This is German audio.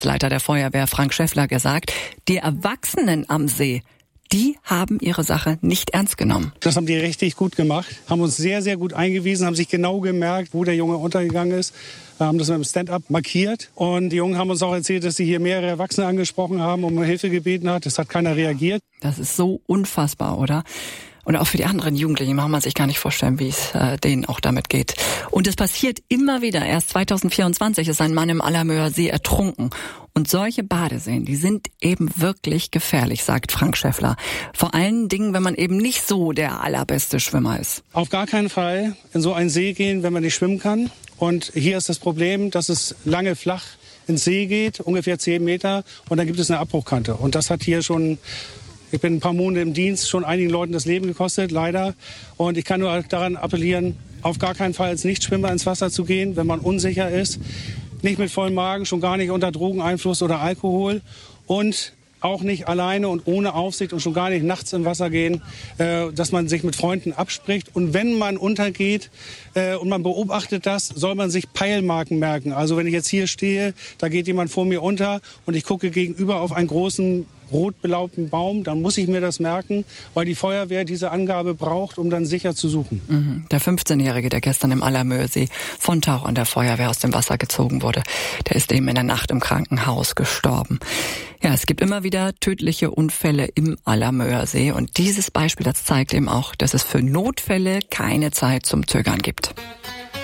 Leiter der Feuerwehr Frank Schäffler gesagt, die Erwachsenen am See, die haben ihre Sache nicht ernst genommen. Das haben die richtig gut gemacht, haben uns sehr, sehr gut eingewiesen, haben sich genau gemerkt, wo der Junge untergegangen ist, haben das mit dem Stand-up markiert. Und die Jungen haben uns auch erzählt, dass sie hier mehrere Erwachsene angesprochen haben, um Hilfe gebeten hat. Das hat keiner reagiert. Das ist so unfassbar, oder? Und auch für die anderen Jugendlichen kann man sich gar nicht vorstellen, wie es denen auch damit geht. Und es passiert immer wieder. Erst 2024 ist ein Mann im Allermöer See ertrunken. Und solche Badeseen, die sind eben wirklich gefährlich, sagt Frank Schäffler. Vor allen Dingen, wenn man eben nicht so der allerbeste Schwimmer ist. Auf gar keinen Fall in so einen See gehen, wenn man nicht schwimmen kann. Und hier ist das Problem, dass es lange flach ins See geht, ungefähr 10 Meter. Und dann gibt es eine Abbruchkante. Und das hat hier schon... Ich bin ein paar Monate im Dienst, schon einigen Leuten das Leben gekostet, leider. Und ich kann nur daran appellieren, auf gar keinen Fall als Nichtschwimmer ins Wasser zu gehen, wenn man unsicher ist. Nicht mit vollem Magen, schon gar nicht unter Drogeneinfluss oder Alkohol. Und auch nicht alleine und ohne Aufsicht und schon gar nicht nachts im Wasser gehen, dass man sich mit Freunden abspricht. Und wenn man untergeht und man beobachtet das, soll man sich Peilmarken merken. Also wenn ich jetzt hier stehe, da geht jemand vor mir unter und ich gucke gegenüber auf einen großen rot belaubten Baum, dann muss ich mir das merken, weil die Feuerwehr diese Angabe braucht, um dann sicher zu suchen. Der 15-Jährige, der gestern im Allermöersee von Tauchern der Feuerwehr aus dem Wasser gezogen wurde, der ist eben in der Nacht im Krankenhaus gestorben. Ja, es gibt immer wieder tödliche Unfälle im Allermöersee und dieses Beispiel, das zeigt eben auch, dass es für Notfälle keine Zeit zum Zögern gibt.